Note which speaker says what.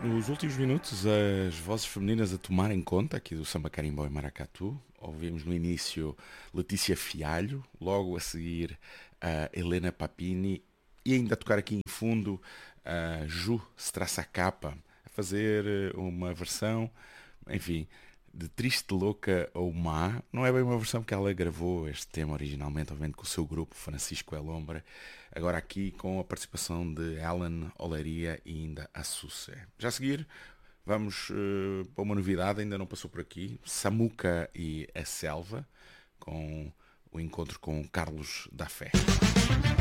Speaker 1: Nos últimos minutos, as vozes femininas a tomarem conta aqui do Samba Carimbó e Maracatu. Ouvimos no início Letícia Fialho, logo a seguir a Helena Papini e ainda a tocar aqui em fundo a Ju Strassacapa a fazer uma versão, enfim, de Triste Louca ou Má. Não é bem uma versão que ela gravou este tema originalmente, obviamente com o seu grupo Francisco El Hombre, agora aqui com a participação de Alan Olaria e ainda a Susse. Já a seguir vamos para uma novidade, ainda não passou por aqui, Samuca e a Selva, com o encontro com Carlos da Fé.